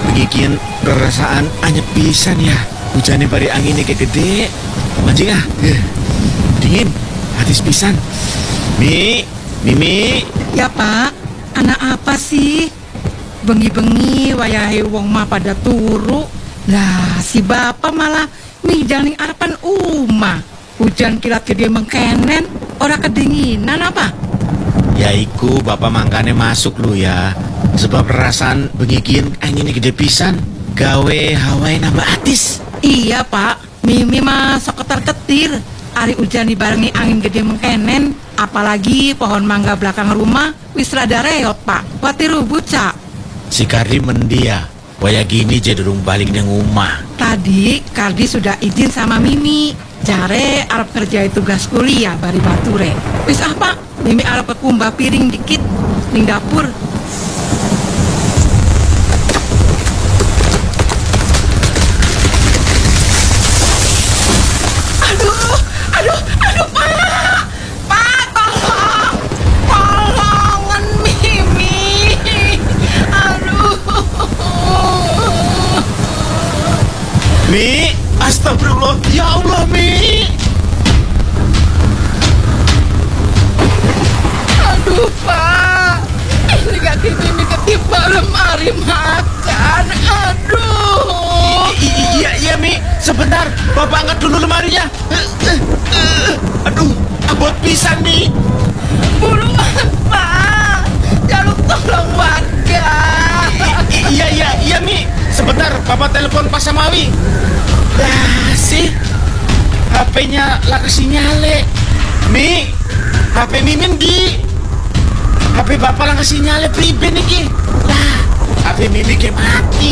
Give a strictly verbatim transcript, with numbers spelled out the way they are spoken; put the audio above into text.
bikin perasaan anyep pisan ya. Hujannya bari anginnya kayak gede. Mancing ah, eh, dingin, hati pisan. Mi, Mimi. Ya Pak, anak apa sih? Bengi-bengi wayahe wong mah pada turu. Lah si bapak malah mijaning arepan umah. Hujan kilat gede mengkenen, ora kedinginan apa? Ya iku bapak mangkane masuk lu ya. Sebab perasaan bengikin anginnya gede pisan. Gawe hawai nambah atis. Iya Pak, Mimi mah sok ketar-ketir. Ari hujan dibarengi angin gede mengkenen. Apalagi pohon mangga belakang rumah wis rada reot Pak. Wati rubut Cak. Si Kardi mendia. Waya gini jadurung balik nang rumah. Tadi Kardi sudah izin sama Mimi. Jare arep kerja tugas kuliah bari bature. Wis ah Pak, Mimi arep kekumbah piring dikit ning dapur. Aduh, aduh, aduh Pak. Pak, tolong. Tolongan Mimi. Aduh. Mi, astagfirullah. Ya Allah, Mi. Aduh Pak, ini kaki Mimi ketimpa lemari makan. Aduh. Iya, iya Mi. Sebentar, bapak angkat dulu lemarinya. Aduh, abot pisan Mi. Buruan Pak, jaluk tolong warga. Iya, iya, iya Mi. Sebentar, bapak telepon Pak Samawi. Dah sih, H P-nya lagi sinyale. Mi, H P Mimin di. H P bapak lagi sinyale priben iki. Lah, H P Mimi ke mati.